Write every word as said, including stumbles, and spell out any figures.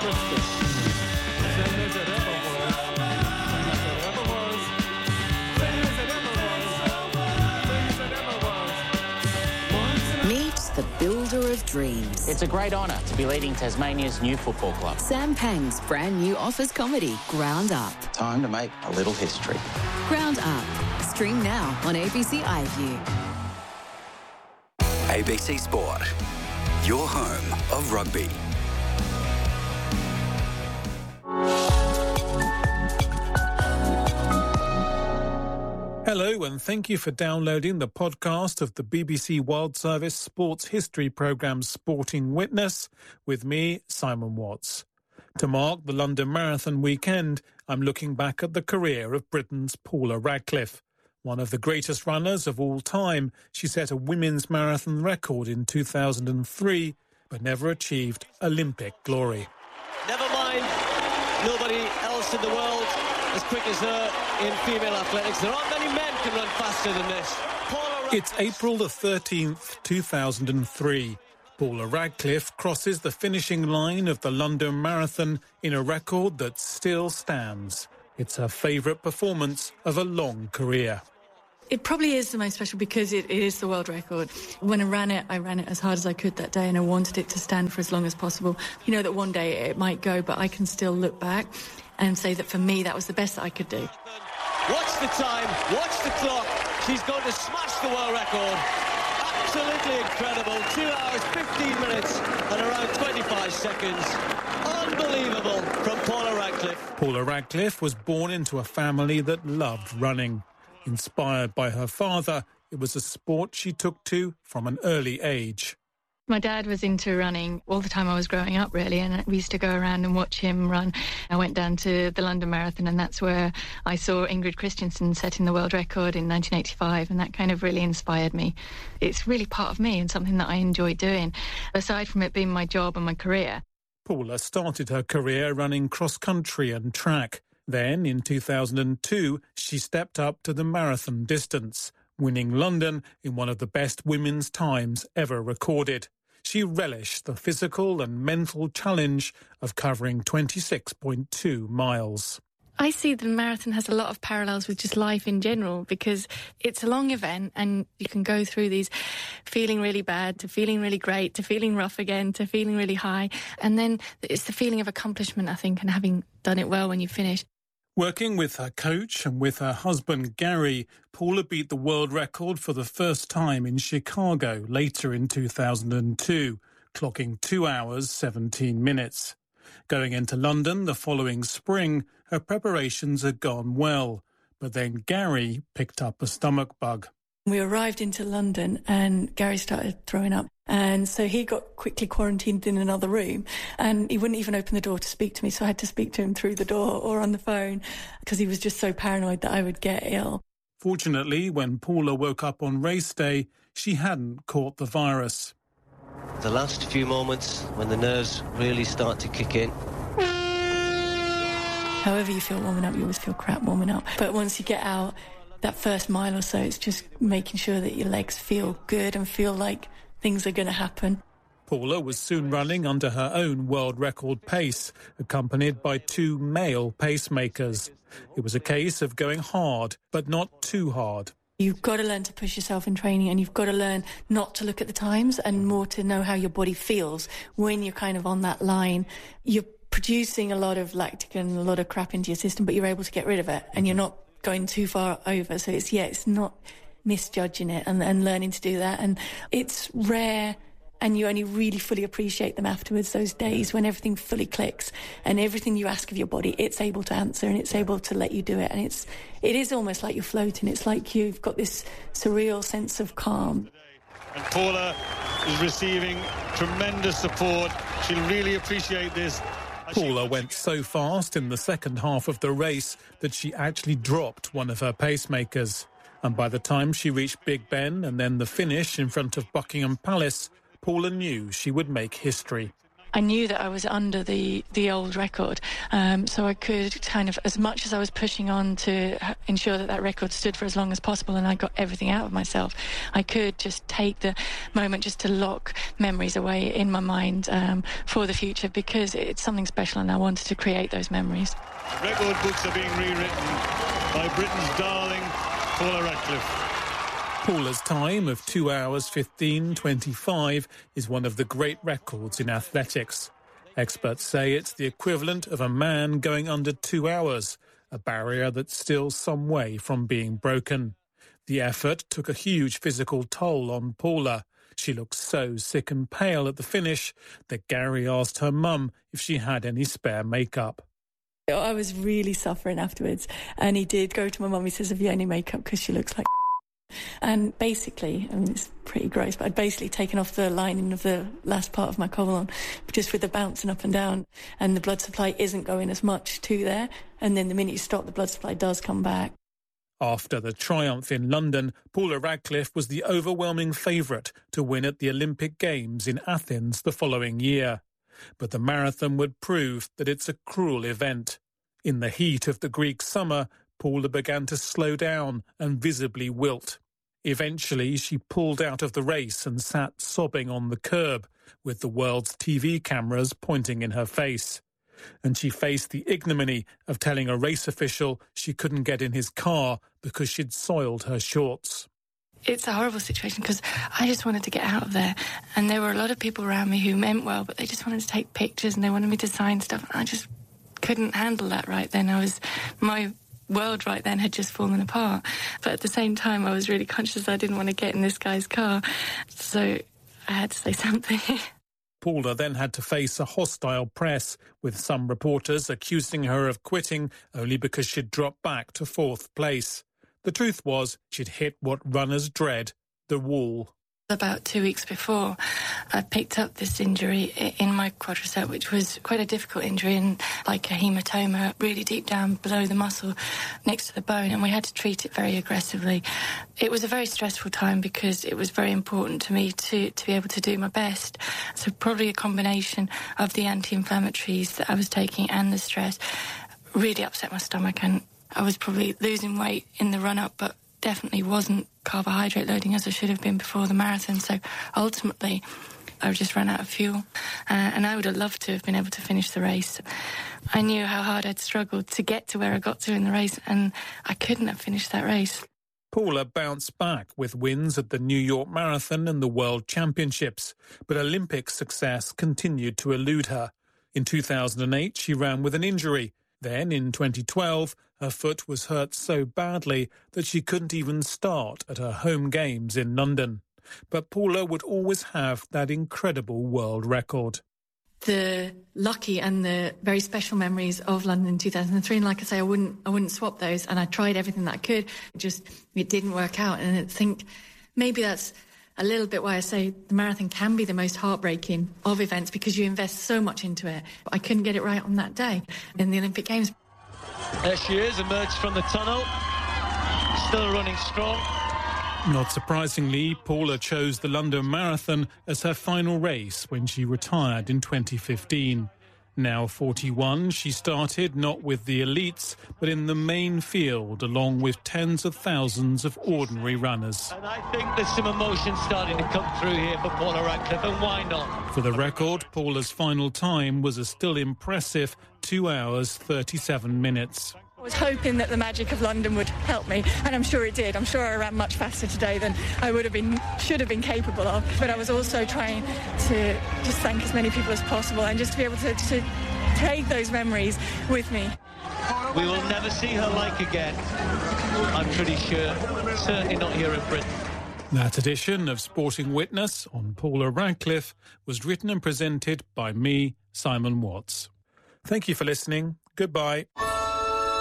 Christmas. Same as it ever was. Same as it ever was. Same as it ever was. Same as it ever was. Meet the builder of dreams. It's a great honour to be leading Tasmania's new football club. Sam Pang's brand new office comedy, Ground Up. Time to make a little history. Ground Up. Stream now on A B C iView. A B C Sport, your home of rugby. Hello and thank you for downloading the podcast of the B B C World Service sports history programme Sporting Witness with me, Simon Watts. To mark the London Marathon weekend, I'm looking back at the career of Britain's Paula Radcliffe. One of the greatest runners of all time, she set a women's marathon record in two thousand three, but never achieved Olympic glory. Never mind, nobody else in the world as quick as her in female athletics. There aren't many men can run faster than this. Paula Rad- It's April the thirteenth, two thousand three. Paula Radcliffe crosses the finishing line of the London Marathon in a record that still stands. It's her favourite performance of a long career. It probably is the most special because it, it is the world record. When I ran it, I ran it as hard as I could that day and I wanted it to stand for as long as possible. You know that one day it might go, but I can still look back and say that for me, that was the best that I could do. Watch the time, watch the clock. She's going to smash the world record. Absolutely incredible. Two hours, fifteen minutes and around twenty-five seconds. Unbelievable from Paula Radcliffe. Paula Radcliffe was born into a family that loved running. Inspired by her father, it was a sport she took to from an early age. My dad was into running all the time I was growing up, really, and we used to go around and watch him run. I went down to the London Marathon, and that's where I saw Ingrid Christensen setting the world record in nineteen eighty-five, and that kind of really inspired me. It's really part of me and something that I enjoy doing, aside from it being my job and my career. Paula started her career running cross-country and track. Then, in two thousand two, she stepped up to the marathon distance, winning London in one of the best women's times ever recorded. She relished the physical and mental challenge of covering twenty-six point two miles. I see the marathon has a lot of parallels with just life in general because it's a long event and you can go through these feeling really bad to feeling really great to feeling rough again to feeling really high. And then it's the feeling of accomplishment, I think, and having done it well when you finish. Working with her coach and with her husband Gary, Paula beat the world record for the first time in Chicago later in two thousand two, clocking two hours, seventeen minutes. Going into London the following spring, her preparations had gone well, but then Gary picked up a stomach bug. We arrived into London and Gary started throwing up. And so he got quickly quarantined in another room and he wouldn't even open the door to speak to me. So I had to speak to him through the door or on the phone because he was just so paranoid that I would get ill. Fortunately, when Paula woke up on race day, she hadn't caught the virus. The last few moments when the nerves really start to kick in. However you feel warming up, you always feel crap warming up. But once you get out, that first mile or so, it's just making sure that your legs feel good and feel like things are going to happen. Paula was soon running under her own world record pace, accompanied by two male pacemakers. It was a case of going hard, but not too hard. You've got to learn to push yourself in training and you've got to learn not to look at the times and more to know how your body feels when you're kind of on that line. You're producing a lot of lactic and a lot of crap into your system, but you're able to get rid of it and you're not going too far over. So it's, yeah, it's not misjudging it and, and learning to do that. And it's rare and you only really fully appreciate them afterwards, those days when everything fully clicks and everything you ask of your body, it's able to answer and it's able to let you do it. And it's, it is almost like you're floating. It's like you've got this surreal sense of calm. And Paula is receiving tremendous support. She'll really appreciate this. Paula went so fast in the second half of the race that she actually dropped one of her pacemakers. And by the time she reached Big Ben and then the finish in front of Buckingham Palace, Paula knew she would make history. I knew that I was under the, the old record, um, so I could kind of, as much as I was pushing on to ensure that that record stood for as long as possible and I got everything out of myself, I could just take the moment just to lock memories away in my mind um, for the future, because it's something special and I wanted to create those memories. Record books are being rewritten by Britain's darling Paula Radcliffe. Paula's time of two hours fifteen twenty-five is one of the great records in athletics. Experts say it's the equivalent of a man going under two hours, a barrier that's still some way from being broken. The effort took a huge physical toll on Paula. She looked so sick and pale at the finish that Gary asked her mum if she had any spare makeup. I was really suffering afterwards, and he did go to my mum. He says, "Have you any makeup? Because she looks like..." And basically, I mean, it's pretty gross, but I'd basically taken off the lining of the last part of my colon, just with the bouncing up and down, and the blood supply isn't going as much to there. And then the minute you stop, the blood supply does come back. After the triumph in London, Paula Radcliffe was the overwhelming favourite to win at the Olympic Games in Athens the following year. But the marathon would prove that it's a cruel event. In the heat of the Greek summer, Paula began to slow down and visibly wilt. Eventually, she pulled out of the race and sat sobbing on the curb, with the world's T V cameras pointing in her face. And she faced the ignominy of telling a race official she couldn't get in his car because she'd soiled her shorts. It's a horrible situation because I just wanted to get out of there. And there were a lot of people around me who meant well, but they just wanted to take pictures and they wanted me to sign stuff. And I just couldn't handle that right then. I was... my world right then had just fallen apart. But at the same time, I was really conscious I didn't want to get in this guy's car. So I had to say something. Paula then had to face a hostile press, with some reporters accusing her of quitting only because she'd dropped back to fourth place. The truth was she'd hit what runners dread, the wall. About two weeks before, I picked up this injury in my quadricep, which was quite a difficult injury, and like a hematoma really deep down below the muscle next to the bone, and we had to treat it very aggressively. It was a very stressful time because it was very important to me to, to be able to do my best. So probably a combination of the anti-inflammatories that I was taking and the stress really upset my stomach, and I was probably losing weight in the run-up, but definitely wasn't carbohydrate loading as I should have been before the marathon. So ultimately, I just ran out of fuel. Uh, and I would have loved to have been able to finish the race. I knew how hard I'd struggled to get to where I got to in the race, and I couldn't have finished that race. Paula bounced back with wins at the New York Marathon and the World Championships, but Olympic success continued to elude her. In two thousand eight, she ran with an injury. Then, in twenty twelve, her foot was hurt so badly that she couldn't even start at her home games in London. But Paula would always have that incredible world record. The lucky and the very special memories of London in two thousand three, and like I say, I wouldn't, I wouldn't swap those, and I tried everything that I could. It just, it didn't work out, and I think maybe that's a little bit why I say the marathon can be the most heartbreaking of events, because you invest so much into it. I couldn't get it right on that day in the Olympic Games. There she is, emerged from the tunnel, still running strong. Not surprisingly, Paula chose the London Marathon as her final race when she retired in twenty fifteen. Now forty-one, she started not with the elites, but in the main field, along with tens of thousands of ordinary runners. And I think there's some emotion starting to come through here for Paula Radcliffe, and why not? For the record, Paula's final time was a still impressive two hours, thirty-seven minutes. I was hoping that the magic of London would help me, and I'm sure it did. I'm sure I ran much faster today than I would have been, should have been capable of. But I was also trying to just thank as many people as possible, and just to be able to, to take those memories with me. We will never see her like again, I'm pretty sure. Certainly not here in Britain. That edition of Sporting Witness on Paula Radcliffe was written and presented by me, Simon Watts. Thank you for listening. Goodbye.